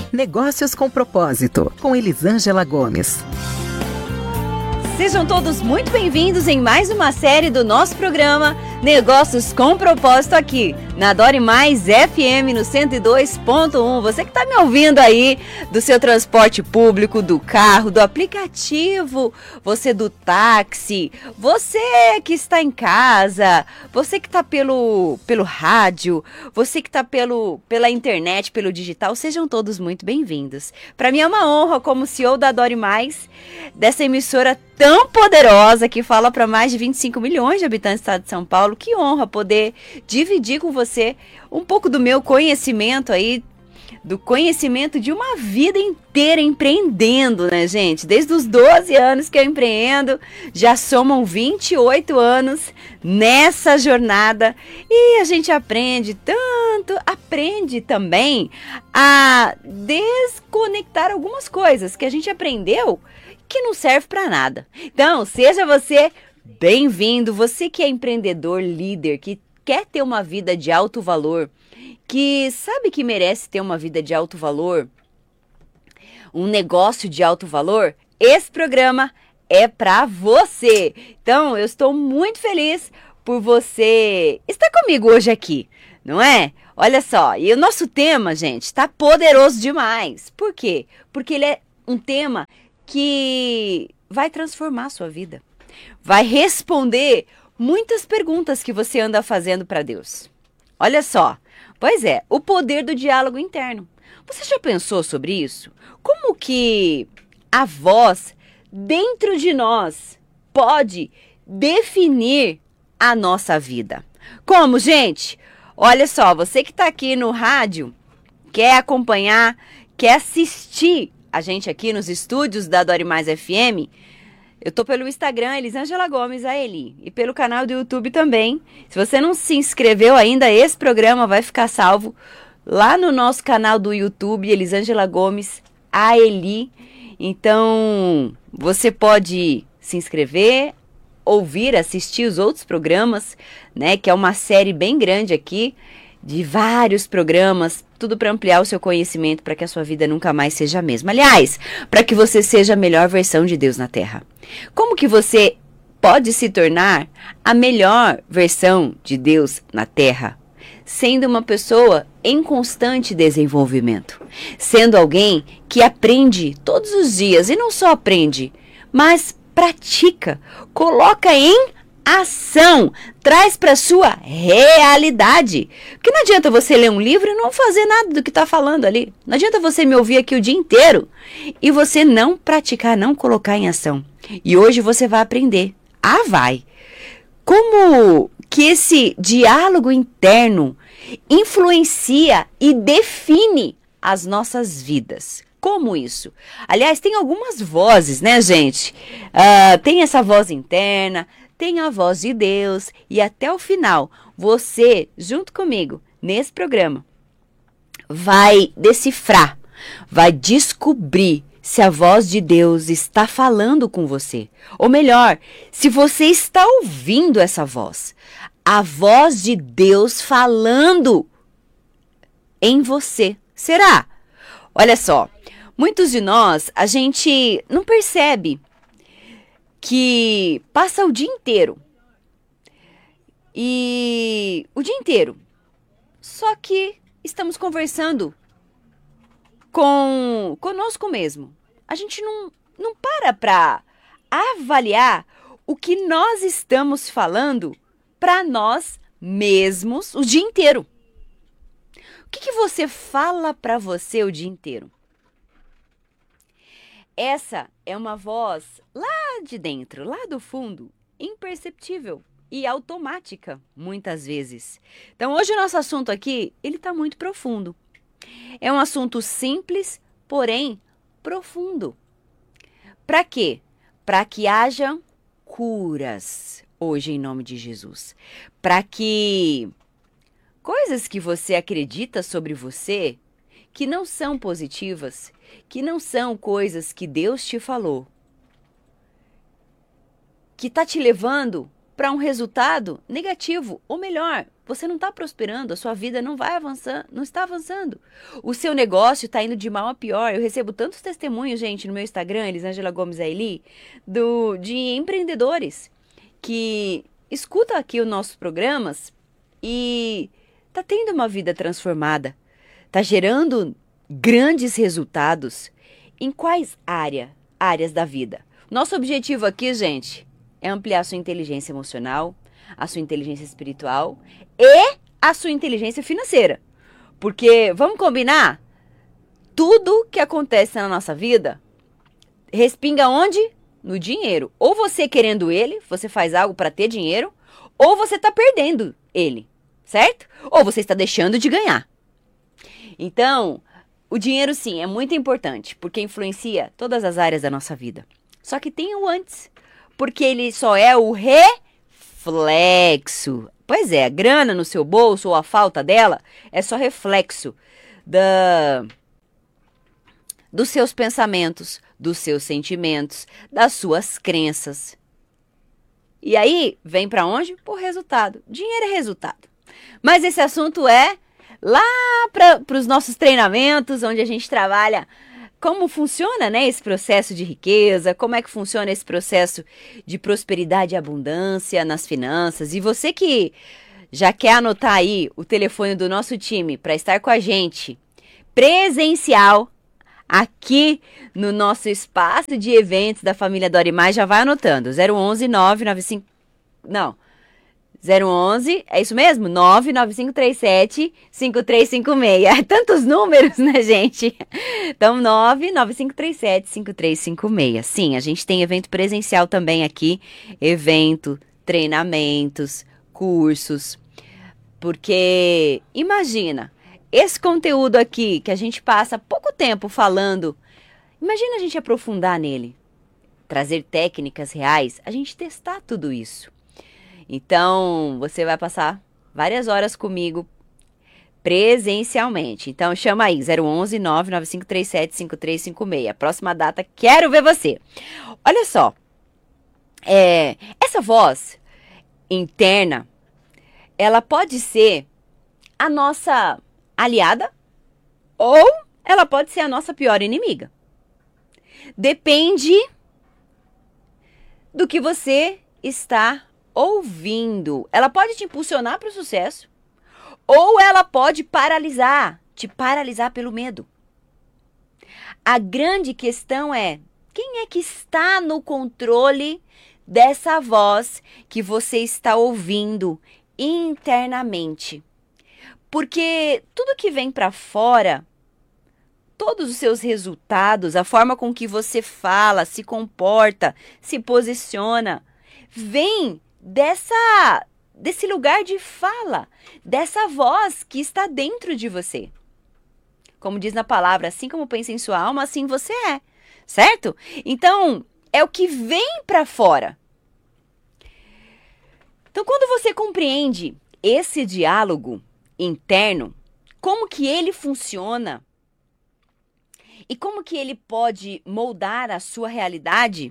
Negócios com Propósito, com Elisângela Gomes. Sejam todos muito bem-vindos em mais uma série do nosso programa Negócios com Propósito aqui na Dore Mais FM no 102.1. Você que está me ouvindo aí do seu transporte público, do carro, do aplicativo, você do táxi, você que está em casa, você que está pelo rádio, você que está pela internet, pelo digital, sejam todos muito bem-vindos. Para mim é uma honra como CEO da Dore Mais, dessa emissora tão poderosa que fala para mais de 25 milhões de habitantes do estado de São Paulo. Que honra poder dividir com você um pouco do meu conhecimento aí, do conhecimento de uma vida inteira empreendendo, né, gente? Desde os 12 anos que eu empreendo, já somam 28 anos nessa jornada e a gente aprende também a desconectar algumas coisas que a gente aprendeu que não serve para nada. Então, seja você bem-vindo, você que é empreendedor, líder, que quer ter uma vida de alto valor, que sabe que merece ter uma vida de alto valor, um negócio de alto valor, esse programa é para você. Então, eu estou muito feliz por você estar comigo hoje aqui, não é? Olha só, e o nosso tema, gente, está poderoso demais. Por quê? Porque ele é um tema que vai transformar a sua vida. Vai responder muitas perguntas que você anda fazendo para Deus. Olha só, pois é, o poder do diálogo interno. Você já pensou sobre isso? Como que a voz dentro de nós pode definir a nossa vida? Como, gente? Olha só, você que está aqui no rádio, quer acompanhar, quer assistir a gente aqui nos estúdios da Dore Mais FM, eu tô pelo Instagram, Elisângela Gomes, a Eli, e pelo canal do YouTube também. Se você não se inscreveu ainda, esse programa vai ficar salvo lá no nosso canal do YouTube, Elisângela Gomes, a Eli. Então, você pode se inscrever, ouvir, assistir os outros programas, né, que é uma série bem grande aqui, de vários programas, tudo para ampliar o seu conhecimento, para que a sua vida nunca mais seja a mesma. Aliás, para que você seja a melhor versão de Deus na Terra. Como que você pode se tornar a melhor versão de Deus na Terra? Sendo uma pessoa em constante desenvolvimento. Sendo alguém que aprende todos os dias, e não só aprende, mas pratica, coloca em ação, traz para sua realidade. Porque não adianta você ler um livro e não fazer nada do que está falando ali. Não adianta você me ouvir aqui o dia inteiro e você não praticar, não colocar em ação. E hoje você vai aprender. Vai. Como que esse diálogo interno influencia e define as nossas vidas. Como isso? Aliás, tem algumas vozes, né, gente? Tem essa voz interna, tem a voz de Deus e até o final, você, junto comigo, nesse programa, vai decifrar, vai descobrir se a voz de Deus está falando com você. Ou melhor, se você está ouvindo essa voz. A voz de Deus falando em você. Será? Olha só, muitos de nós, a gente não percebe que passa o dia inteiro. E o dia inteiro. Só que estamos conversando conosco mesmo. A gente não para avaliar o que nós estamos falando para nós mesmos o dia inteiro. O que você fala para você o dia inteiro? Essa é uma voz lá de dentro, lá do fundo, imperceptível e automática, muitas vezes. Então, hoje o nosso assunto aqui, ele está muito profundo. É um assunto simples, porém profundo. Para quê? Para que haja curas hoje em nome de Jesus. Para que coisas que você acredita sobre você, que não são positivas, que não são coisas que Deus te falou, que está te levando para um resultado negativo, ou melhor, você não está prosperando, a sua vida não vai avançando, não está avançando. O seu negócio está indo de mal a pior. Eu recebo tantos testemunhos, gente, no meu Instagram, Elisângela Gomes Aili, de empreendedores que escutam aqui os nossos programas e tá tendo uma vida transformada, tá gerando grandes resultados. Em quais áreas da vida? Nosso objetivo aqui, gente, é ampliar a sua inteligência emocional, a sua inteligência espiritual e a sua inteligência financeira. Porque, vamos combinar? Tudo que acontece na nossa vida respinga onde? No dinheiro. Ou você querendo ele, você faz algo para ter dinheiro, ou você está perdendo ele, certo? Ou você está deixando de ganhar. Então, o dinheiro sim é muito importante, porque influencia todas as áreas da nossa vida. Só que tem o antes, porque ele só é o reflexo. Pois é, a grana no seu bolso ou a falta dela é só reflexo dos seus pensamentos, dos seus sentimentos, das suas crenças. E aí, vem para onde? Por resultado. Dinheiro é resultado. Mas esse assunto é lá para os nossos treinamentos, onde a gente trabalha como funciona, né, esse processo de riqueza, como é que funciona esse processo de prosperidade e abundância nas finanças. E você que já quer anotar aí o telefone do nosso time para estar com a gente presencial aqui no nosso espaço de eventos da família Dora e Mais, já vai anotando. 011 995... Não. 011, é isso mesmo? 99537-5356. Tantos números, né, gente? Então, 99537-5356. Sim, a gente tem evento presencial também aqui. Evento, treinamentos, cursos. Porque, imagina, esse conteúdo aqui que a gente passa pouco tempo falando, imagina a gente aprofundar nele. Trazer técnicas reais, a gente testar tudo isso. Então, você vai passar várias horas comigo presencialmente. Então, chama aí, 011 99537-5356. Próxima data, quero ver você. Olha só, essa voz interna, ela pode ser a nossa aliada ou ela pode ser a nossa pior inimiga. Depende do que você está ouvindo. Ela pode te impulsionar para o sucesso ou ela pode te paralisar pelo medo. A grande questão é, quem é que está no controle dessa voz que você está ouvindo internamente? Porque tudo que vem para fora, todos os seus resultados, a forma com que você fala, se comporta, se posiciona, vem desse lugar de fala, dessa voz que está dentro de você. Como diz na palavra, assim como pensa em sua alma, assim você é, certo? Então, é o que vem para fora. Então, quando você compreende esse diálogo interno, como que ele funciona e como que ele pode moldar a sua realidade,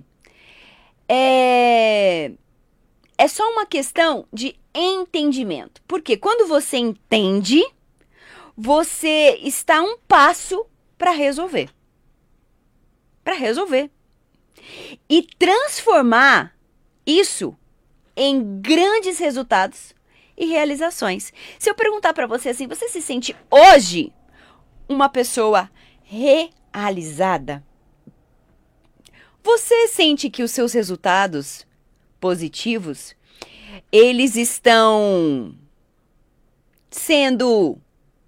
é só uma questão de entendimento. Porque quando você entende, você está um passo para resolver. Para resolver. E transformar isso em grandes resultados e realizações. Se eu perguntar para você assim, você se sente hoje uma pessoa realizada? Você sente que os seus resultados positivos, eles estão sendo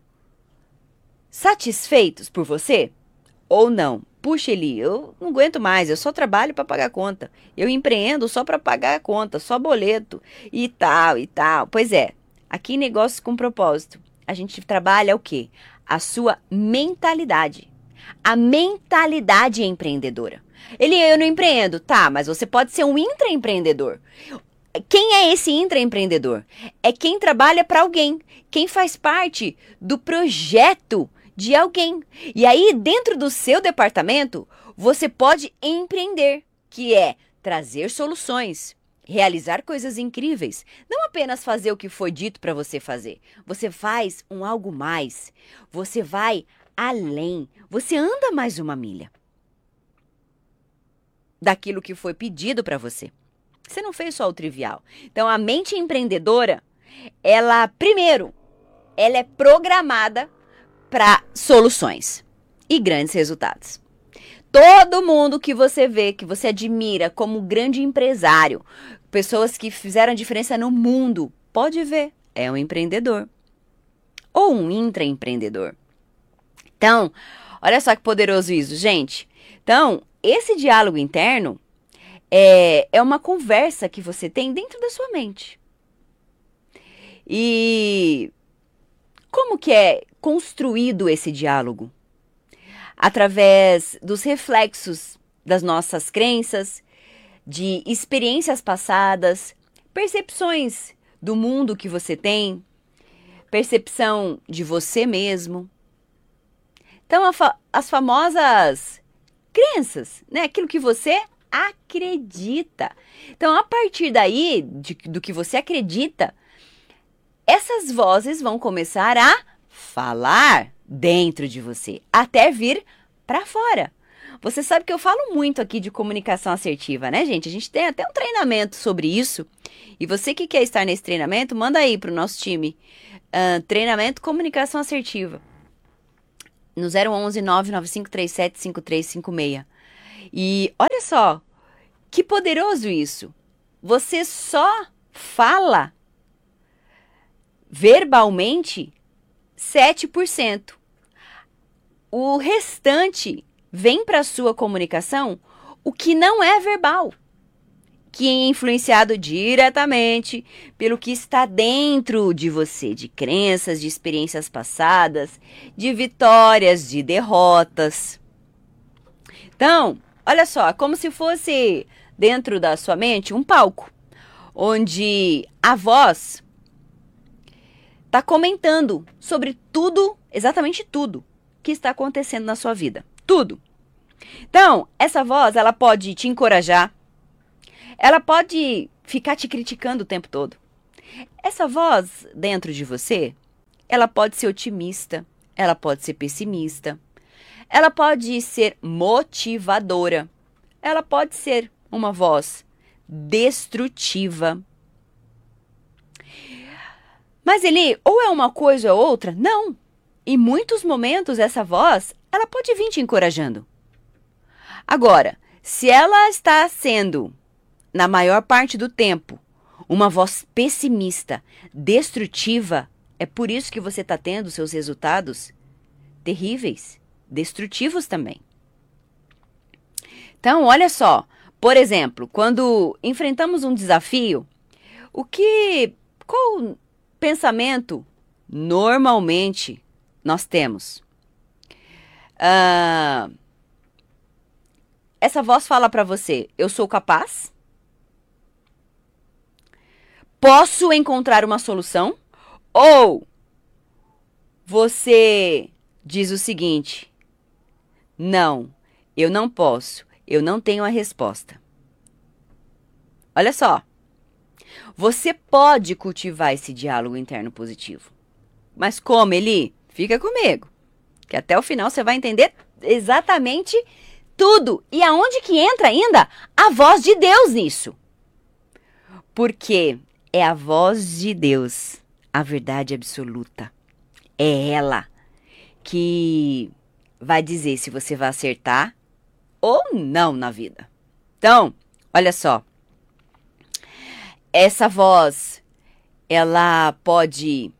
satisfeitos por você ou não? Puxa, Eli, eu não aguento mais, eu só trabalho para pagar a conta. Eu empreendo só para pagar a conta, só boleto e tal e tal. Pois é, aqui em Negócios com Propósito, a gente trabalha o quê? A sua mentalidade. A mentalidade empreendedora. Eli, eu não empreendo. Tá, mas você pode ser um intraempreendedor. Quem é esse intraempreendedor? É quem trabalha para alguém, quem faz parte do projeto de alguém. E aí, dentro do seu departamento, você pode empreender, que é trazer soluções realizar coisas incríveis, não apenas fazer o que foi dito para você fazer. Você faz um algo mais, você vai além, você anda mais uma milha daquilo que foi pedido para você. Você não fez só o trivial. Então, a mente empreendedora, primeiro, ela é programada para soluções e grandes resultados. Todo mundo que você vê, que você admira como grande empresário, pessoas que fizeram diferença no mundo, pode ver, é um empreendedor ou um intraempreendedor. Então, olha só que poderoso isso, gente. Então, esse diálogo interno é uma conversa que você tem dentro da sua mente. E como que é construído esse diálogo? Através dos reflexos das nossas crenças, de experiências passadas, percepções do mundo que você tem, percepção de você mesmo. Então, as famosas crenças, né? Aquilo que você acredita. Então, a partir daí, do que você acredita, essas vozes vão começar a falar dentro de você, até vir para fora. Você sabe que eu falo muito aqui de comunicação assertiva, né, gente? A gente tem até um treinamento sobre isso. E você que quer estar nesse treinamento, manda aí para o nosso time. Treinamento Comunicação Assertiva. No 011 99537 5356. E olha só, que poderoso isso. Você só fala verbalmente 7%. O restante vem para a sua comunicação o que não é verbal, que é influenciado diretamente pelo que está dentro de você, de crenças, de experiências passadas, de vitórias, de derrotas. Então, olha só, como se fosse dentro da sua mente um palco, onde a voz está comentando sobre tudo, exatamente tudo, que está acontecendo na sua vida. Tudo. Então, essa voz, ela pode te encorajar, ela pode ficar te criticando o tempo todo. Essa voz dentro de você, ela pode ser otimista, ela pode ser pessimista, ela pode ser motivadora, ela pode ser uma voz destrutiva. Mas ele ou é uma coisa ou outra? Não. Em muitos momentos, essa voz, ela pode vir te encorajando. Agora, se ela está sendo, na maior parte do tempo, uma voz pessimista, destrutiva, é por isso que você está tendo seus resultados terríveis, destrutivos também. Então, olha só, por exemplo, quando enfrentamos um desafio, qual pensamento normalmente nós temos? Essa voz fala para você: eu sou capaz, posso encontrar uma solução, ou você diz o seguinte: não, eu não posso, eu não tenho a resposta. Olha só, você pode cultivar esse diálogo interno positivo. Mas como, Eli? Fica comigo, que até o final você vai entender exatamente tudo. E aonde que entra ainda a voz de Deus nisso? Porque é a voz de Deus, a verdade absoluta. É ela que vai dizer se você vai acertar ou não na vida. Então, olha só. Essa voz, ela pode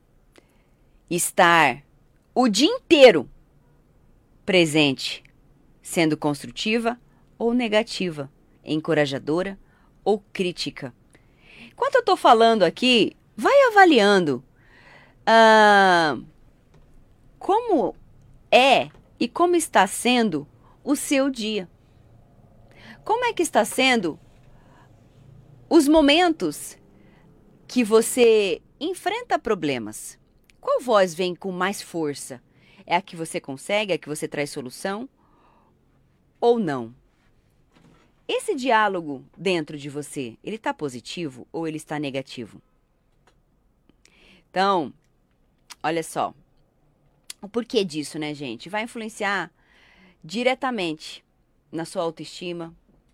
estar o dia inteiro presente, sendo construtiva ou negativa, encorajadora ou crítica. Enquanto eu estou falando aqui, vai avaliando como é e como está sendo o seu dia. Como é que está sendo os momentos que você enfrenta problemas? Qual voz vem com mais força? É a que você consegue, é a que você traz solução? Ou não? esse diálogo dentro de você, ele está positivo ou ele está negativo? Então, olha só, o porquê disso, né, gente? Vai influenciar diretamente na sua autoestima,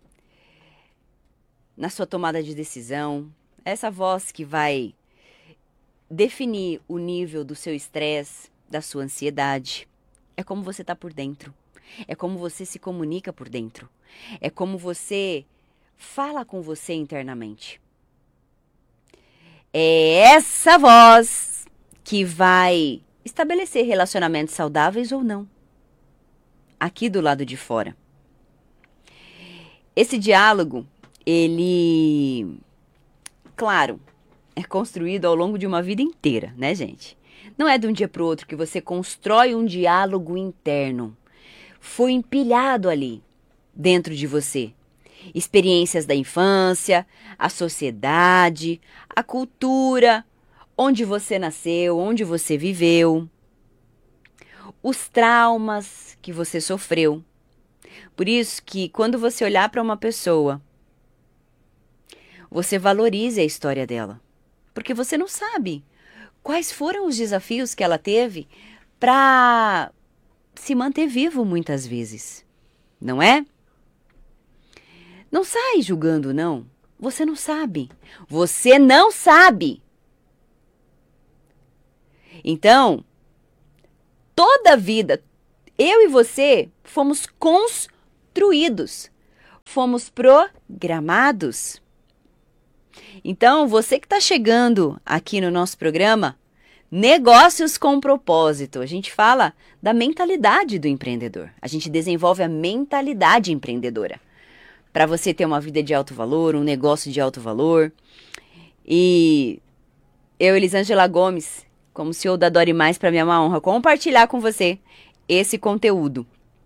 na sua tomada de decisão. Essa voz que vai definir o nível do seu estresse, da sua ansiedade. É como você está por dentro. É como você se comunica por dentro. É como você fala com você internamente. É essa voz que vai estabelecer relacionamentos saudáveis ou não. Aqui do lado de fora. Esse diálogo, ele, claro, é construído ao longo de uma vida inteira, né, gente? Não é de um dia para o outro que você constrói um diálogo interno. Foi empilhado ali, dentro de você. Experiências da infância, a sociedade, a cultura, onde você nasceu, onde você viveu, os traumas que você sofreu. Por isso que quando você olhar para uma pessoa, você valorize a história dela. Porque você não sabe quais foram os desafios que ela teve para se manter vivo muitas vezes. Não é? Não sai julgando, não. Você não sabe. Você não sabe. Então, toda a vida, eu e você fomos construídos. Fomos programados. Então, você que está chegando aqui no nosso programa, Negócios com Propósito, a gente fala da mentalidade do empreendedor. A gente desenvolve a mentalidade empreendedora. Para você ter uma vida de alto valor, um negócio de alto valor. E eu, Elisângela Gomes, como CEO da Dore Mais, para mim é uma honra compartilhar com você esse conteúdo.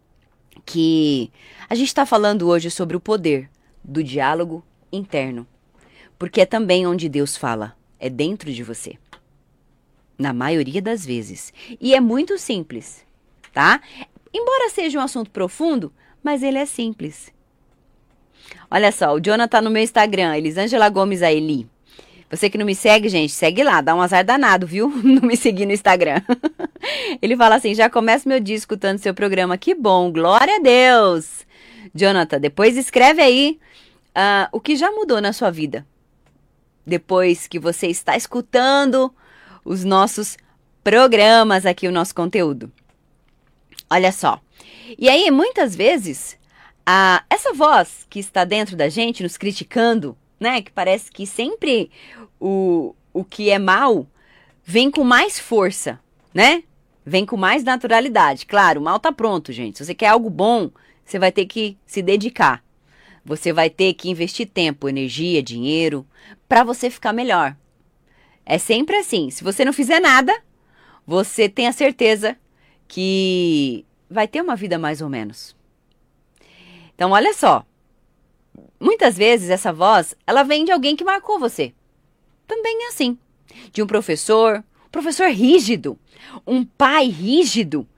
Que a gente está falando hoje sobre o poder do diálogo interno. Porque é também onde Deus fala, é dentro de você. Na maioria das vezes. E é muito simples, tá? Embora seja um assunto profundo, mas ele é simples. Olha só, o Jonathan no meu Instagram, Elisângela Gomes Aeli. Você que não me segue, gente, segue lá, dá um azar danado, viu? Não me seguir no Instagram. Ele fala assim, já começo meu dia escutando seu programa, que bom, glória a Deus. Jonathan, depois escreve aí o que já mudou na sua vida. Depois que você está escutando os nossos programas aqui, o nosso conteúdo. Olha só. E aí, muitas vezes, essa voz que está dentro da gente, nos criticando, né? Que parece que sempre o que é mal vem com mais força, né? Vem com mais naturalidade. Claro, o mal tá pronto, gente. Se você quer algo bom, você vai ter que se dedicar. Você vai ter que investir tempo, energia, dinheiro, para você ficar melhor. É sempre assim. Se você não fizer nada, você tem a certeza que vai ter uma vida mais ou menos. Então, olha só. Muitas vezes essa voz, ela vem de alguém que marcou você. Também é assim. De um professor rígido, um pai rígido,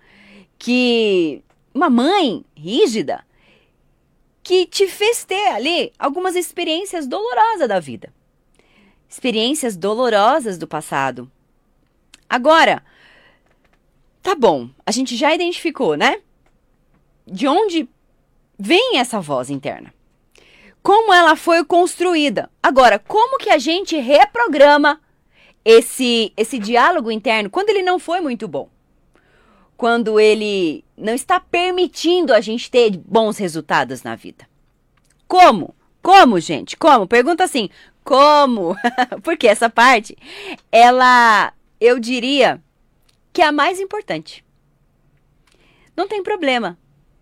uma mãe rígida, que te fez ter ali algumas experiências dolorosas da vida. Experiências dolorosas do passado. Agora, tá bom, a gente já identificou, né? De onde vem essa voz interna? Como ela foi construída? Agora, como que a gente reprograma esse diálogo interno quando ele não foi muito bom? Quando ele não está permitindo a gente ter bons resultados na vida. Como? Como, gente? Como? Pergunta assim, como? Porque essa parte, eu diria que é a mais importante. Não tem problema.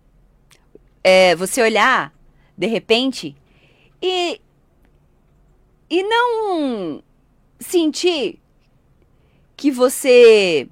Você olhar, de repente, e não sentir que você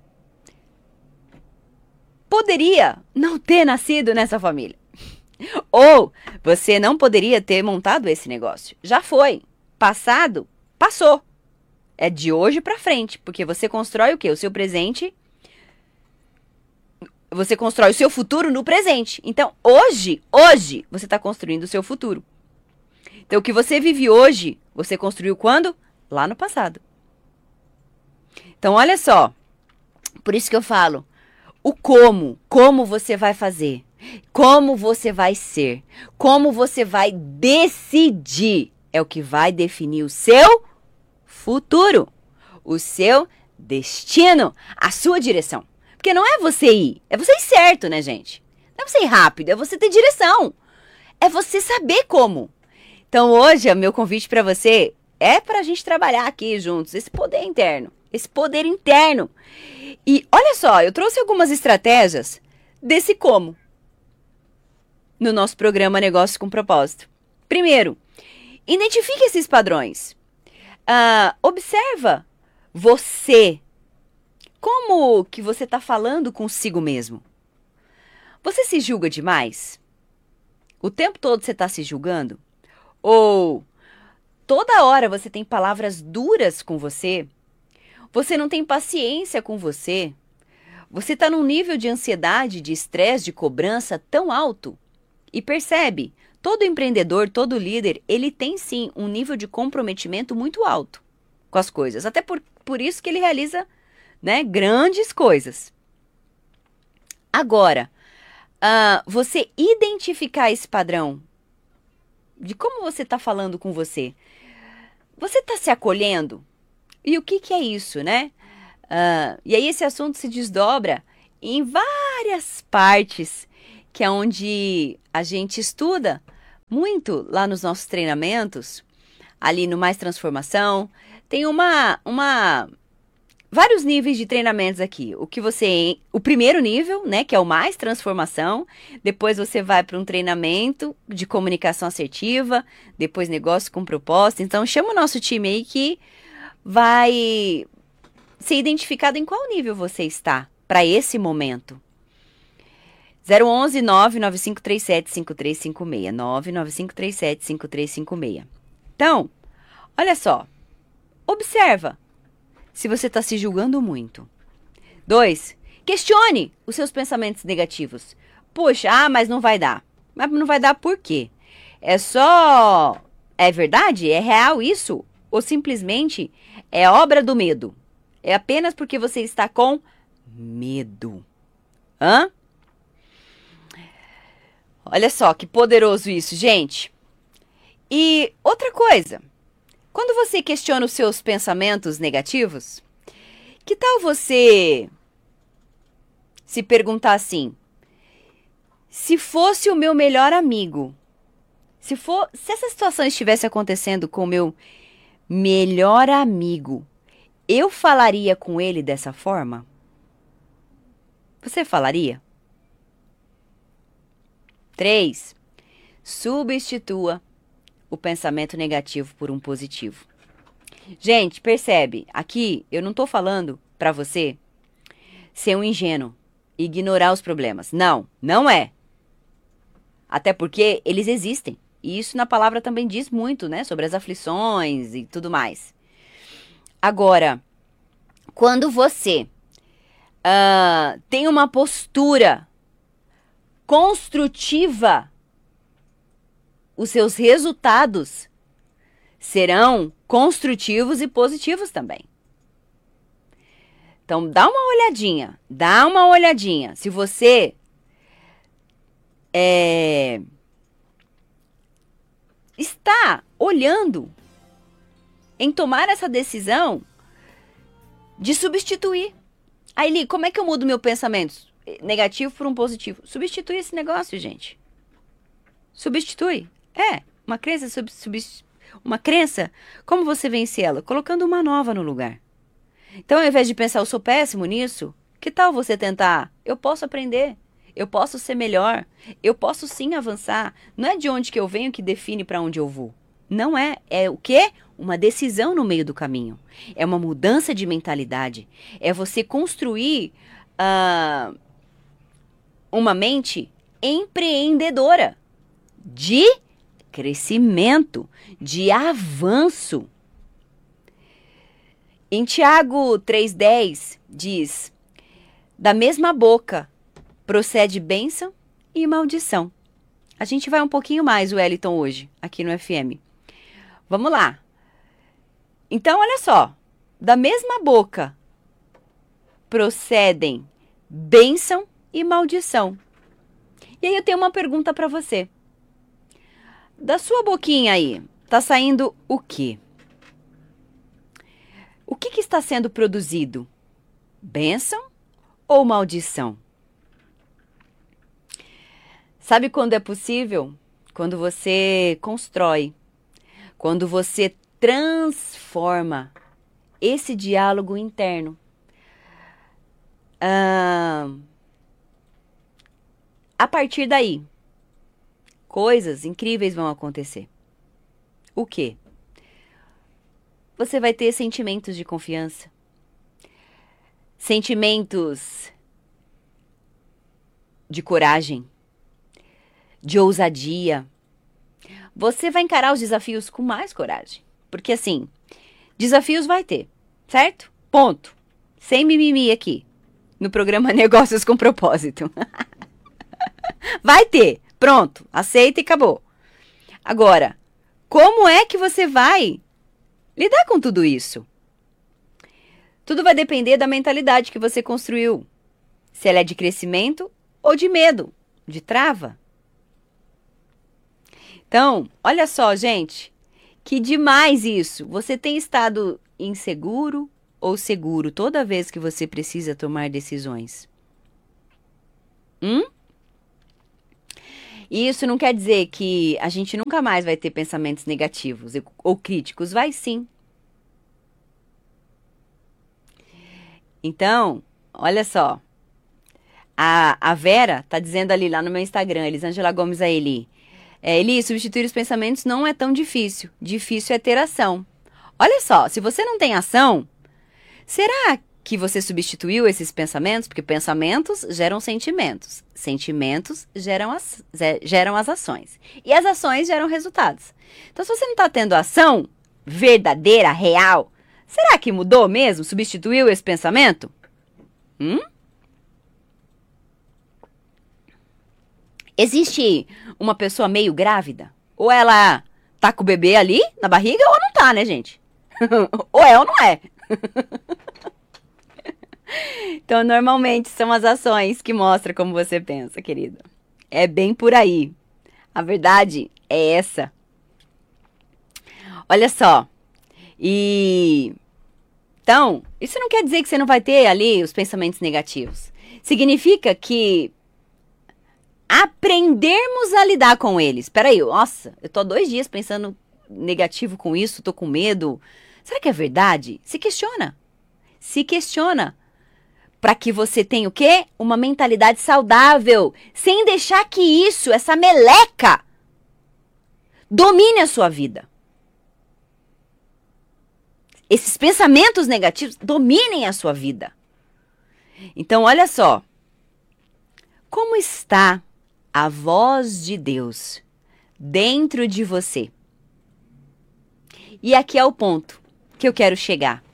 poderia não ter nascido nessa família. Ou você não poderia ter montado esse negócio. Já foi. Passado, passou. É de hoje pra frente. Porque você constrói o quê? O seu presente você constrói o seu futuro no presente. Então, hoje, você está construindo o seu futuro. Então, o que você vive hoje, você construiu quando? Lá no passado. Então, olha só. Por isso que eu falo, o como você vai fazer, como você vai ser, como você vai decidir, é o que vai definir o seu futuro, o seu destino, a sua direção. Porque não é você ir, é você ir certo, né, gente? Não é você ir rápido, é você ter direção, é você saber como. Então, hoje, o meu convite para você é para a gente trabalhar aqui juntos, esse poder interno. E olha só, eu trouxe algumas estratégias desse como no nosso programa Negócios com Propósito. Primeiro, identifique esses padrões. Observa você. Como que você está falando consigo mesmo? Você se julga demais? O tempo todo você está se julgando? Ou toda hora você tem palavras duras com você? Você não tem paciência com você? Você está num nível de ansiedade, de estresse, de cobrança tão alto? E percebe, todo empreendedor, todo líder, ele tem sim um nível de comprometimento muito alto com as coisas. Até por isso que ele realiza, né, grandes coisas. Agora, você identificar esse padrão de como você está falando com você. Você está se acolhendo? E o que é isso, né? E aí esse assunto se desdobra em várias partes, que é onde a gente estuda muito lá nos nossos treinamentos, ali no Mais Transformação. Tem vários níveis de treinamentos aqui. O primeiro nível, né, que é o Mais Transformação. Depois você vai para um treinamento de comunicação assertiva, depois negócio com propósito. Então chama o nosso time aí que vai ser identificado em qual nível você está para esse momento. 011 99537 5356. 99537 5356. Então, olha só. Observa se você está se julgando muito. 2. Questione os seus pensamentos negativos. Puxa, mas não vai dar. Mas não vai dar por quê? É verdade? É real isso? Ou simplesmente é obra do medo? É apenas porque você está com medo. Olha só que poderoso isso, gente. E outra coisa. Quando você questiona os seus pensamentos negativos, que tal você se perguntar assim: se fosse o meu melhor amigo, se essa situação estivesse acontecendo com o meu melhor amigo, eu falaria com ele dessa forma? Você falaria? 3. Substitua o pensamento negativo por um positivo. Gente, percebe? Aqui eu não estou falando para você ser um ingênuo, ignorar os problemas. Não, não é. Até porque eles existem. E isso na palavra também diz muito, né? Sobre as aflições e tudo mais. Agora, quando você tem uma postura construtiva, os seus resultados serão construtivos e positivos também. Então, dá uma olhadinha. Se você está olhando em tomar essa decisão de substituir. Aí, Li, como é que eu mudo meu pensamento negativo por um positivo? Substitui esse negócio, gente. Substitui. Uma crença, uma crença, como você vence ela? Colocando uma nova no lugar. Então, ao invés de pensar, eu sou péssimo nisso, que tal você tentar? Eu posso aprender, eu posso ser melhor, eu posso sim avançar. Não é de onde que eu venho que define para onde eu vou. Não é. É o quê? Uma decisão no meio do caminho. É uma mudança de mentalidade. É você construir uma mente empreendedora de crescimento, de avanço. Em Tiago 3,10 diz: da mesma boca procede bênção e maldição. A gente vai um pouquinho mais, Wellington, hoje, aqui no FM. Vamos lá. Então, olha só. Da mesma boca procedem bênção e maldição. E aí eu tenho uma pergunta para você. Da sua boquinha aí, tá saindo o quê? O que está sendo produzido? Bênção ou maldição? Sabe quando é possível? Quando você constrói, quando você transforma esse diálogo interno. A partir daí, coisas incríveis vão acontecer. O quê? Você vai ter sentimentos de confiança, sentimentos de coragem, de ousadia. Você vai encarar os desafios com mais coragem. Porque assim, desafios vai ter, certo? Ponto. Sem mimimi aqui, no programa Negócios com Propósito. Vai ter. Pronto. Aceita e acabou. Agora, como é que você vai lidar com tudo isso? Tudo vai depender da mentalidade que você construiu. Se ela é de crescimento ou de medo, de trava. Então, olha só, gente, que demais isso. Você tem estado inseguro ou seguro toda vez que você precisa tomar decisões? E isso não quer dizer que a gente nunca mais vai ter pensamentos negativos ou críticos. Vai sim. Então, olha só. A Vera tá dizendo ali lá no meu Instagram, Elisângela Gomes a Eli. Eli, substituir os pensamentos não é tão difícil. Difícil é ter ação. Olha só, se você não tem ação, será que você substituiu esses pensamentos? Porque pensamentos geram sentimentos. Sentimentos geram as ações. E as ações geram resultados. Então, se você não está tendo ação verdadeira, real, será que mudou mesmo? Substituiu esse pensamento? Existe uma pessoa meio grávida? Ou ela tá com o bebê ali na barriga ou não tá, né, gente? Ou é ou não é. Então, normalmente, são as ações que mostram como você pensa, querido. É bem por aí. A verdade é essa. Olha só. Então, isso não quer dizer que você não vai ter ali os pensamentos negativos. Significa que aprendermos a lidar com eles. Peraí, nossa, eu tô há 2 dias pensando negativo com isso, tô com medo. Será que é verdade? Se questiona. Se questiona. Para que você tenha o quê? Uma mentalidade saudável. Sem deixar que isso, essa meleca, domine a sua vida. Esses pensamentos negativos dominem a sua vida. Então, olha só. Como está a voz de Deus dentro de você? E aqui é o ponto que eu quero chegar.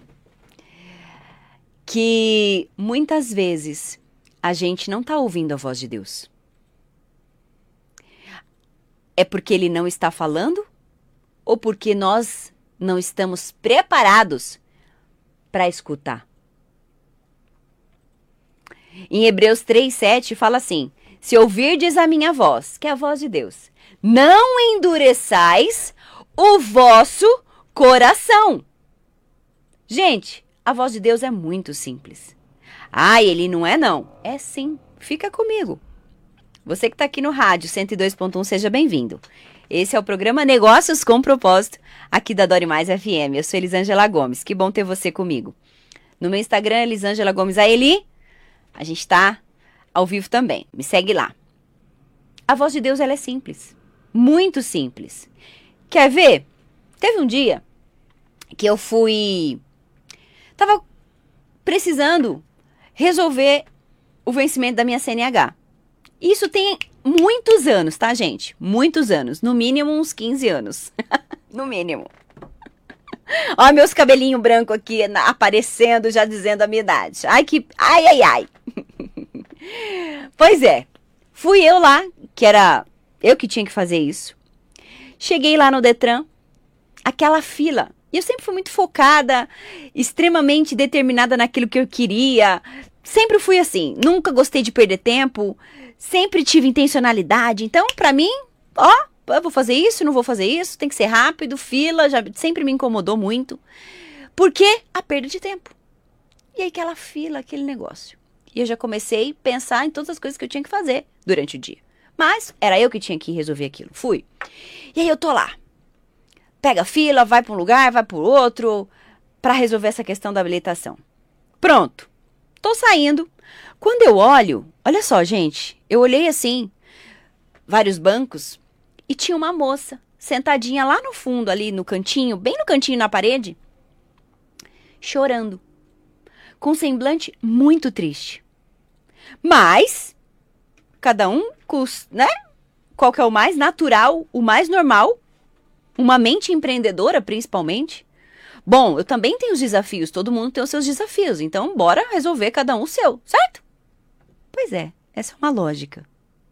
Que muitas vezes a gente não está ouvindo a voz de Deus. É porque Ele não está falando? Ou porque nós não estamos preparados para escutar? Em Hebreus 3:7 fala assim: se ouvirdes a minha voz, que é a voz de Deus, não endureçais o vosso coração. Gente, a voz de Deus é muito simples. Ele não é não. É sim. Fica comigo. Você que está aqui no rádio 102.1, seja bem-vindo. Esse é o programa Negócios com Propósito, aqui da Dore Mais FM. Eu sou Elisângela Gomes. Que bom ter você comigo. No meu Instagram, Elisângela Gomes a Eli. A gente está ao vivo também. Me segue lá. A voz de Deus, ela é simples. Muito simples. Quer ver? Teve um dia que eu tava precisando resolver o vencimento da minha CNH. Isso tem muitos anos, tá, gente? Muitos anos. No mínimo uns 15 anos. No mínimo. Ó, meus cabelinhos brancos aqui aparecendo, já dizendo a minha idade. Ai. Pois é, fui eu lá, que era eu que tinha que fazer isso. Cheguei lá no Detran, aquela fila. E eu sempre fui muito focada, extremamente determinada naquilo que eu queria. Sempre fui assim, nunca gostei de perder tempo, sempre tive intencionalidade. Então, pra mim, eu vou fazer isso, não vou fazer isso, tem que ser rápido, fila, já sempre me incomodou muito. Porque a perda de tempo. E aí aquela fila, aquele negócio. E eu já comecei a pensar em todas as coisas que eu tinha que fazer durante o dia. Mas era eu que tinha que resolver aquilo. Fui. E aí eu tô lá. Pega a fila, vai para um lugar, vai para o outro, para resolver essa questão da habilitação. Pronto. Tô saindo. Quando eu olho, olha só, gente, eu olhei assim, vários bancos, e tinha uma moça sentadinha lá no fundo, ali no cantinho, bem no cantinho na parede, chorando, com um semblante muito triste. Mas, cada um, né? Qual que é o mais natural, o mais normal? Uma mente empreendedora, principalmente. Bom, eu também tenho os desafios, todo mundo tem os seus desafios, então bora resolver cada um o seu, certo? Pois é, essa é uma lógica.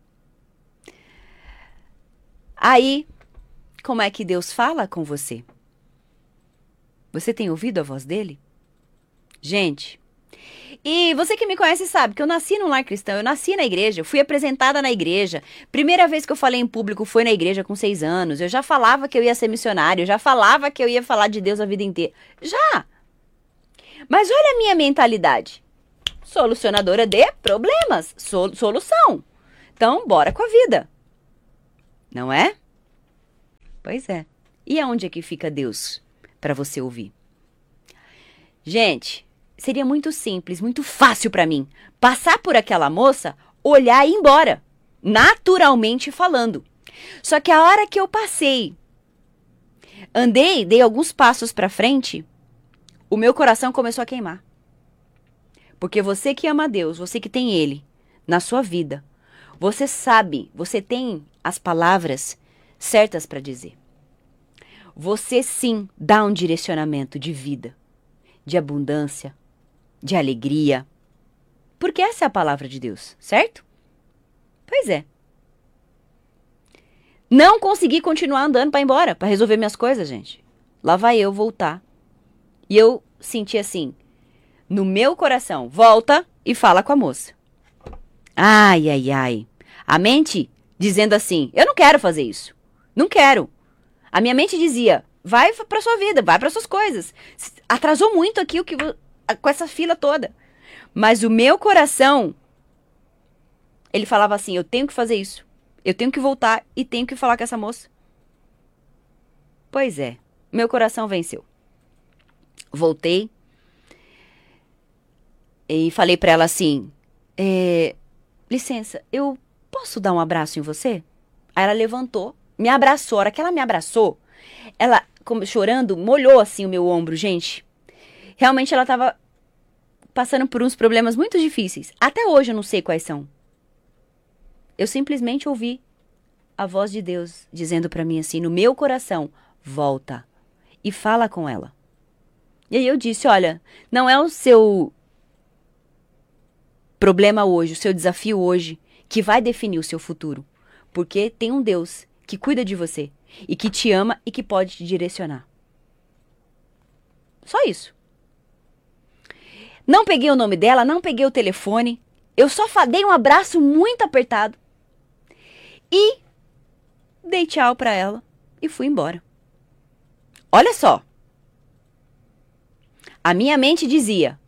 Aí, como é que Deus fala com você? Você tem ouvido a voz dele? Gente, e você que me conhece sabe que eu nasci num lar cristão, eu nasci na igreja, eu fui apresentada na igreja. Primeira vez que eu falei em público foi na igreja com 6 anos. Eu já falava que eu ia ser missionário, eu já falava que eu ia falar de Deus a vida inteira. Já! Mas olha a minha mentalidade. Solucionadora de problemas. Solução. Então, bora com a vida. Não é? Pois é. E aonde é que fica Deus para você ouvir? Gente, seria muito simples, muito fácil para mim passar por aquela moça, olhar e ir embora, naturalmente falando. Só que a hora que eu passei, andei, dei alguns passos para frente, o meu coração começou a queimar. Porque você que ama Deus, você que tem Ele na sua vida, você sabe, você tem as palavras certas para dizer. Você sim dá um direcionamento de vida, de abundância, de alegria. Porque essa é a palavra de Deus, certo? Pois é. Não consegui continuar andando para ir embora, para resolver minhas coisas, gente. Lá vai eu voltar. E eu senti assim, no meu coração, volta e fala com a moça. Ai, ai, ai. A mente dizendo assim, eu não quero fazer isso. Não quero. A minha mente dizia, vai para sua vida, vai para suas coisas. Atrasou muito aqui com essa fila toda. Mas o meu coração, ele falava assim, eu tenho que fazer isso. Eu tenho que voltar e tenho que falar com essa moça. Pois é, meu coração venceu. Voltei e falei pra ela assim, licença, eu posso dar um abraço em você? Aí ela levantou, me abraçou. A hora que ela me abraçou, ela, como chorando, molhou assim o meu ombro, gente. Realmente ela tava passando por uns problemas muito difíceis. Até hoje eu não sei quais são. Eu simplesmente ouvi a voz de Deus dizendo pra mim assim, no meu coração, volta e fala com ela. E aí eu disse, olha, não é o seu problema hoje, o seu desafio hoje, que vai definir o seu futuro. Porque tem um Deus que cuida de você e que te ama e que pode te direcionar. Só isso. Não peguei o nome dela, não peguei o telefone. Eu só dei um abraço muito apertado. E dei tchau pra ela e fui embora. Olha só. A minha mente dizia,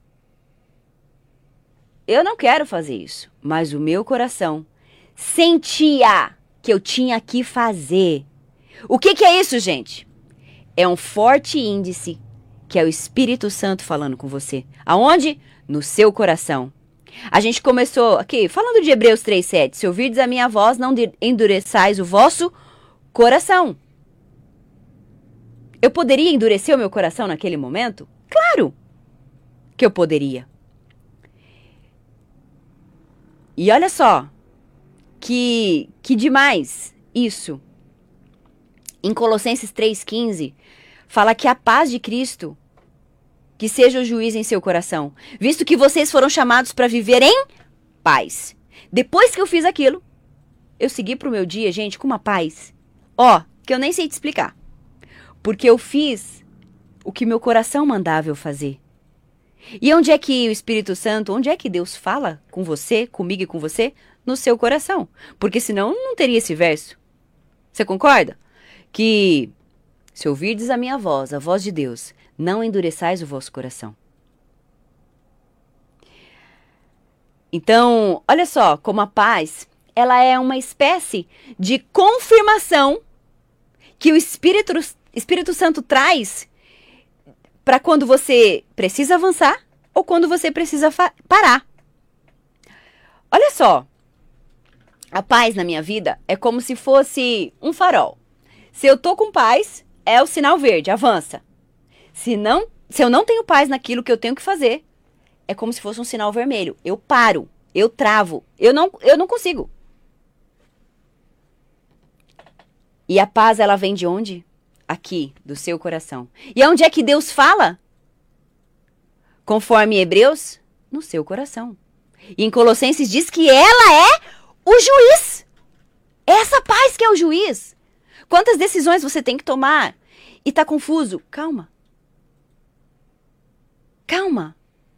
eu não quero fazer isso. Mas o meu coração sentia que eu tinha que fazer. O que é isso, gente? É um forte índice que é o Espírito Santo falando com você. Aonde? No seu coração. A gente começou aqui, falando de Hebreus 3:7. Se ouvirdes a minha voz, não endureçais o vosso coração. Eu poderia endurecer o meu coração naquele momento? Claro que eu poderia. E olha só, que demais isso. Em Colossenses 3:15, fala que a paz de Cristo, que seja o juiz em seu coração, visto que vocês foram chamados para viver em paz. Depois que eu fiz aquilo, eu segui pro meu dia, gente, com uma paz. Ó, que eu nem sei te explicar. Porque eu fiz o que meu coração mandava eu fazer. E onde é que o Espírito Santo, onde é que Deus fala com você, comigo e com você? No seu coração. Porque senão não teria esse verso. Você concorda? Que se ouvirdes a minha voz, a voz de Deus, não endureçais o vosso coração. Então, olha só, como a paz, ela é uma espécie de confirmação que o Espírito Santo traz para quando você precisa avançar ou quando você precisa parar. Olha só, a paz na minha vida é como se fosse um farol. Se eu tô com paz, é o sinal verde, avança. Se eu não tenho paz naquilo que eu tenho que fazer, é como se fosse um sinal vermelho. Eu paro, eu travo, eu não consigo. E a paz, ela vem de onde? Aqui, do seu coração. E aonde é que Deus fala? Conforme Hebreus, no seu coração. E em Colossenses diz que ela é o juiz. É essa paz que é o juiz. Quantas decisões você tem que tomar e tá confuso? Calma. Calma.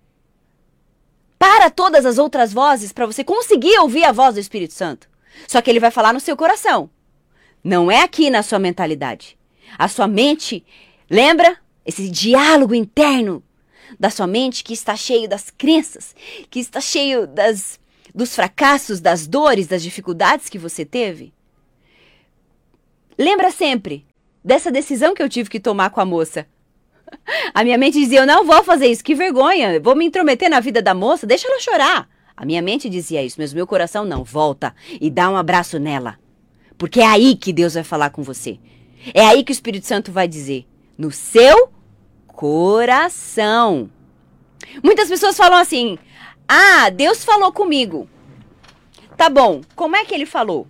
Para todas as outras vozes para você conseguir ouvir a voz do Espírito Santo. Só que ele vai falar no seu coração. Não é aqui na sua mentalidade. A sua mente, lembra? Esse diálogo interno da sua mente que está cheio das crenças, que está cheio dos fracassos, das dores, das dificuldades que você teve. Lembra sempre dessa decisão que eu tive que tomar com a moça. A minha mente dizia, eu não vou fazer isso, que vergonha, vou me intrometer na vida da moça, deixa ela chorar. A minha mente dizia isso, mas o meu coração não, volta e dá um abraço nela. Porque é aí que Deus vai falar com você. É aí que o Espírito Santo vai dizer, no seu coração. Muitas pessoas falam assim, ah, Deus falou comigo. Tá bom, como é que ele falou?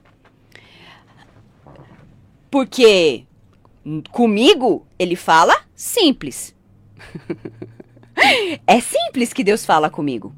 Porque comigo ele fala simples. É simples que Deus fala comigo.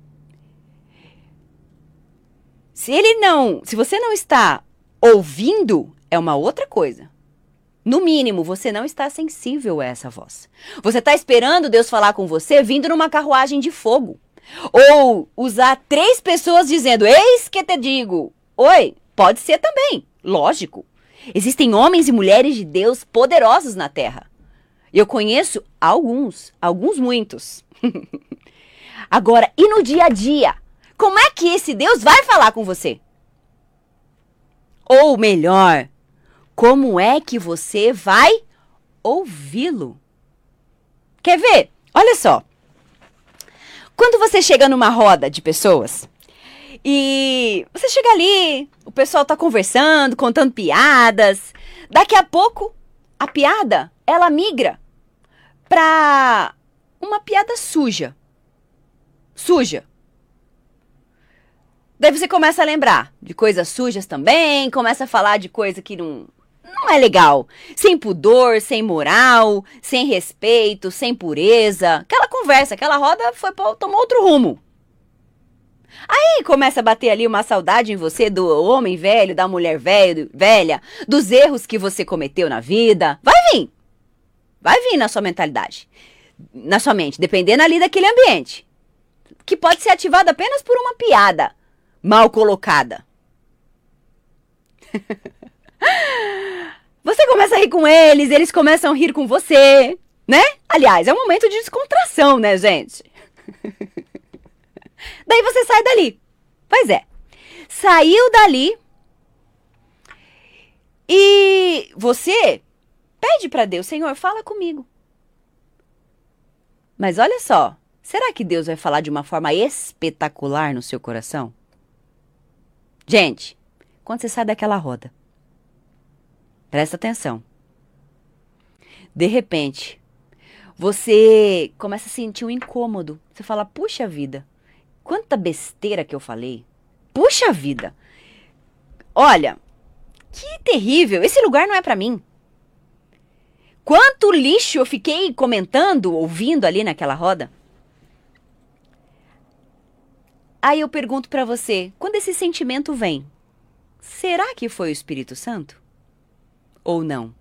Se você não está ouvindo, é uma outra coisa. No mínimo, você não está sensível a essa voz. Você está esperando Deus falar com você vindo numa carruagem de fogo. Ou usar 3 pessoas dizendo, eis que te digo. Oi, pode ser também, lógico. Existem homens e mulheres de Deus poderosos na terra. Eu conheço alguns muitos. Agora, e no dia a dia? Como é que esse Deus vai falar com você? Ou melhor, como é que você vai ouvi-lo? Quer ver? Olha só. Quando você chega numa roda de pessoas e você chega ali, o pessoal tá conversando, contando piadas. Daqui a pouco, a piada, ela migra pra uma piada suja. Suja. Daí você começa a lembrar de coisas sujas também, começa a falar de coisa que não é legal. Sem pudor, sem moral, sem respeito, sem pureza. Aquela conversa, aquela roda tomou outro rumo. Aí começa a bater ali uma saudade em você do homem velho, da mulher velha, dos erros que você cometeu na vida. Vai vir na sua mentalidade, na sua mente, dependendo ali daquele ambiente. Que pode ser ativado apenas por uma piada mal colocada. Você começa a rir com eles começam a rir com você, né? Aliás, é um momento de descontração, né, gente? Daí você sai dali. Pois é. Saiu dali e você pede para Deus, Senhor, fala comigo. Mas olha só, será que Deus vai falar de uma forma espetacular no seu coração? Gente, quando você sai daquela roda, presta atenção. De repente, você começa a sentir um incômodo. Você fala, puxa vida, quanta besteira que eu falei. Puxa vida. Olha, que terrível. Esse lugar não é pra mim. Quanto lixo eu fiquei comentando, ouvindo ali naquela roda. Aí eu pergunto para você, quando esse sentimento vem, será que foi o Espírito Santo? Ou não?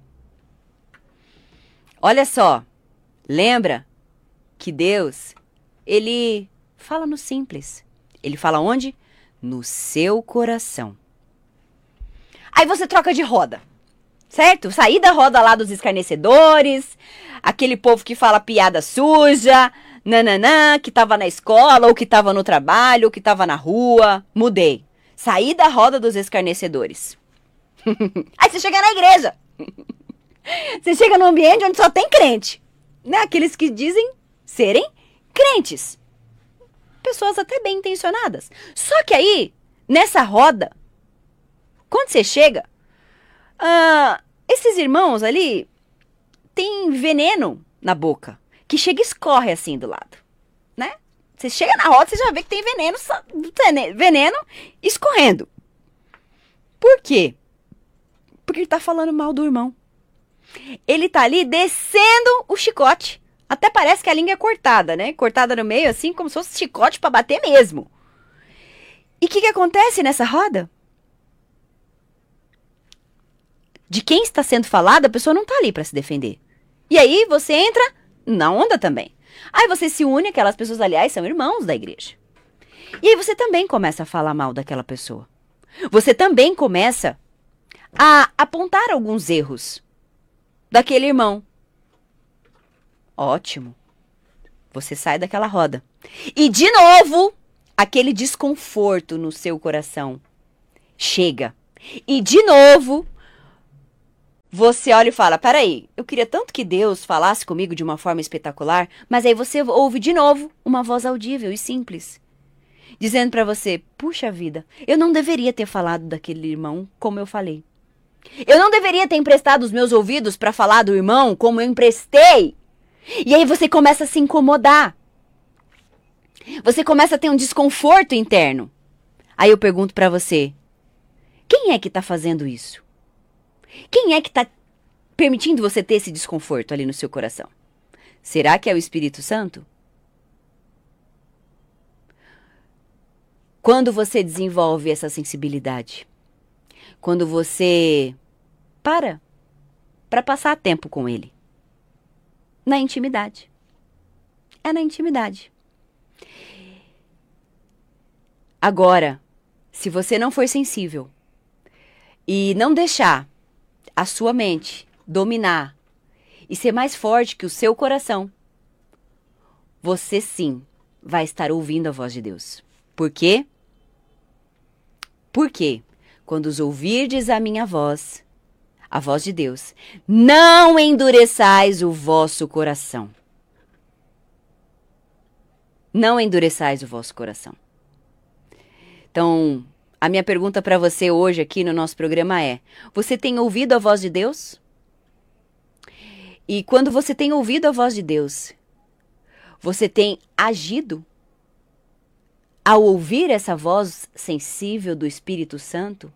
Olha só, lembra que Deus, Ele fala no simples. Ele fala onde? No seu coração. Aí você troca de roda, certo? Sair da roda lá dos escarnecedores, aquele povo que fala piada suja, nananã, que tava na escola, ou que tava no trabalho, ou que tava na rua. Mudei. Saí da roda dos escarnecedores. Aí você chega na igreja. Você chega num ambiente onde só tem crente, né? Aqueles que dizem serem crentes. Pessoas até bem intencionadas. Só que aí, nessa roda, quando você chega, esses irmãos ali têm veneno na boca, que chega e escorre assim do lado, né? Você chega na roda, você já vê que tem veneno escorrendo. Por quê? Porque ele tá falando mal do irmão. Ele tá ali descendo o chicote. Até parece que a língua é cortada, né? Cortada no meio, assim, como se fosse chicote pra bater mesmo. E o que acontece nessa roda? De quem está sendo falado, a pessoa não tá ali pra se defender. E aí você entra na onda também. Aí você se une, aquelas pessoas, aliás, são irmãos da igreja. E aí você também começa a falar mal daquela pessoa. Você também começa a apontar alguns erros daquele irmão. Ótimo. Você sai daquela roda. E de novo, aquele desconforto no seu coração chega. E de novo, você olha e fala, peraí, eu queria tanto que Deus falasse comigo de uma forma espetacular, mas aí você ouve de novo uma voz audível e simples, dizendo pra você, puxa vida, eu não deveria ter falado daquele irmão como eu falei. Eu não deveria ter emprestado os meus ouvidos para falar do irmão como eu emprestei. E aí você começa a se incomodar. Você começa a ter um desconforto interno. Aí eu pergunto para você, quem é que tá fazendo isso? Quem é que tá permitindo você ter esse desconforto ali no seu coração? Será que é o Espírito Santo? Quando você desenvolve essa sensibilidade? Quando você para passar tempo com ele. Na intimidade. É na intimidade. Agora, se você não for sensível e não deixar a sua mente dominar e ser mais forte que o seu coração, você sim vai estar ouvindo a voz de Deus. Por quê? Porque quando os ouvirdes a minha voz, a voz de Deus, não endureçais o vosso coração. Não endureçais o vosso coração. Então, a minha pergunta para você hoje aqui no nosso programa é, você tem ouvido a voz de Deus? E quando você tem ouvido a voz de Deus, você tem agido ao ouvir essa voz sensível do Espírito Santo?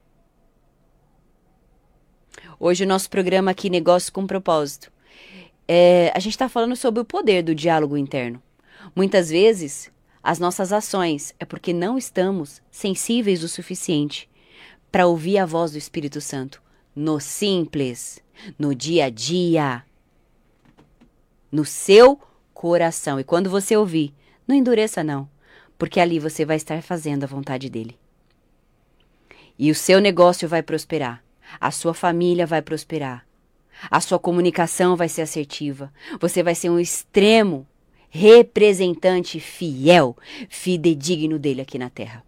Hoje o nosso programa aqui, Negócio com Propósito, a gente está falando sobre o poder do diálogo interno. Muitas vezes, as nossas ações é porque não estamos sensíveis o suficiente para ouvir a voz do Espírito Santo no simples, no dia a dia, no seu coração. E quando você ouvir, não endureça não, porque ali você vai estar fazendo a vontade dele. E o seu negócio vai prosperar. A sua família vai prosperar. A sua comunicação vai ser assertiva. Você vai ser um extremo representante fiel, fidedigno dele aqui na Terra.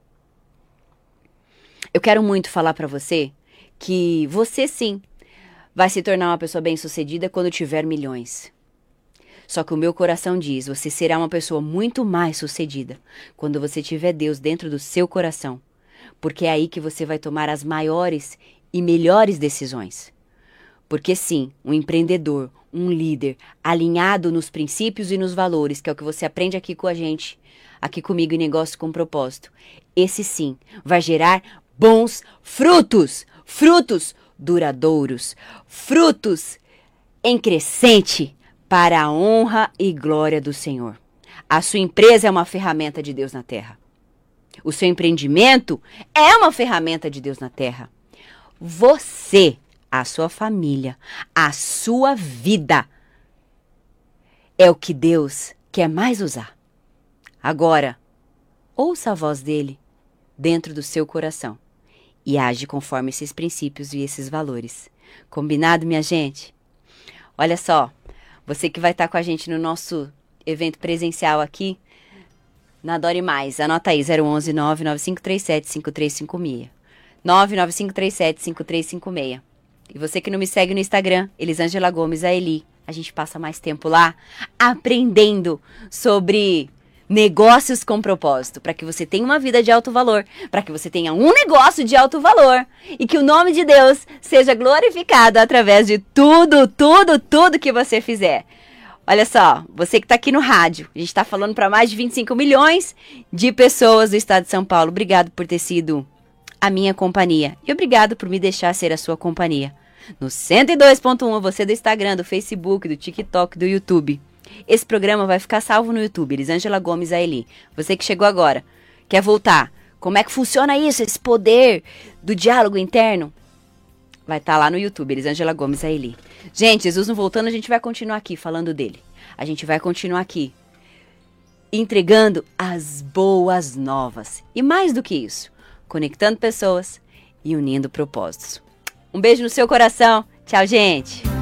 Eu quero muito falar para você que você sim vai se tornar uma pessoa bem-sucedida quando tiver milhões. Só que o meu coração diz, você será uma pessoa muito mais sucedida quando você tiver Deus dentro do seu coração. Porque é aí que você vai tomar as maiores e melhores decisões. Porque sim, um empreendedor, um líder, alinhado nos princípios e nos valores, que é o que você aprende aqui com a gente, aqui comigo em Negócio com Propósito, esse sim vai gerar bons frutos, frutos duradouros, frutos em crescente para a honra e glória do Senhor. A sua empresa é uma ferramenta de Deus na terra. O seu empreendimento é uma ferramenta de Deus na terra. Você, a sua família, a sua vida é o que Deus quer mais usar. Agora, ouça a voz dele dentro do seu coração e age conforme esses princípios e esses valores. Combinado, minha gente? Olha só, você que vai estar com a gente no nosso evento presencial aqui, na Adore Mais, anota aí, 011 99537 5356. 99537 5356. E você que não me segue no Instagram, Elisângela Gomes, a Eli, a gente passa mais tempo lá aprendendo sobre negócios com propósito, para que você tenha uma vida de alto valor, para que você tenha um negócio de alto valor e que o nome de Deus seja glorificado através de tudo que você fizer. Olha só, você que está aqui no rádio, a gente está falando para mais de 25 milhões de pessoas do estado de São Paulo. Obrigado por ter sido a minha companhia e obrigado por me deixar ser a sua companhia. No 102.1, você do Instagram, do Facebook, do TikTok, do YouTube. Esse programa vai ficar salvo no YouTube, Elisângela Gomes, a Eli. Você que chegou agora, quer voltar? Como é que funciona isso, esse poder do diálogo interno? Vai estar lá no YouTube, Elisângela Gomes, a Eli. Gente, Jesus não voltando, a gente vai continuar aqui falando dele. A gente vai continuar aqui entregando as boas novas. E mais do que isso, conectando pessoas e unindo propósitos. Um beijo no seu coração. Tchau, gente.